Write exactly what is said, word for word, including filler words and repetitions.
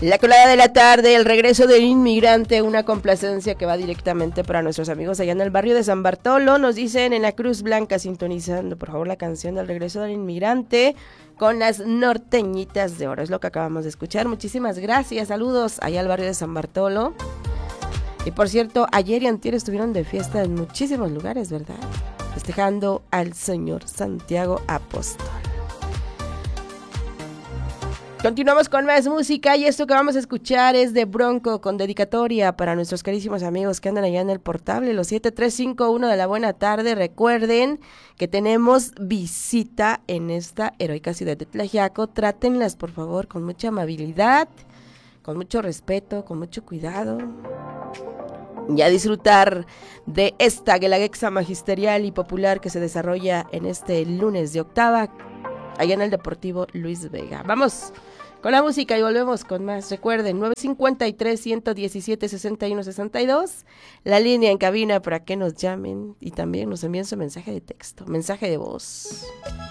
La colada de la tarde, el regreso del inmigrante, una complacencia que va directamente para nuestros amigos allá en el barrio de San Bartolo. Nos dicen en la Cruz Blanca, sintonizando por favor la canción del regreso del inmigrante con las norteñitas de oro. Es lo que acabamos de escuchar. Muchísimas gracias, saludos allá al barrio de San Bartolo. Y por cierto, ayer y antier estuvieron de fiesta en muchísimos lugares, ¿verdad? Festejando al señor Santiago Apóstol. Continuamos con más música y esto que vamos a escuchar es de Bronco con dedicatoria para nuestros carísimos amigos que andan allá en el portable, los siete tres cinco uno de la buena tarde. Recuerden que tenemos visita en esta heroica ciudad de Tlaxiaco. Trátenlas por favor con mucha amabilidad, con mucho respeto, con mucho cuidado. Y a disfrutar de esta guelaguetza magisterial y popular que se desarrolla en este lunes de octava allá en el Deportivo Luis Vega. Vamos con la música y volvemos con más. Recuerden, nueve cinco tres, uno uno siete, seis uno seis dos, la línea en cabina para que nos llamen y también nos envíen su mensaje de texto, mensaje de voz.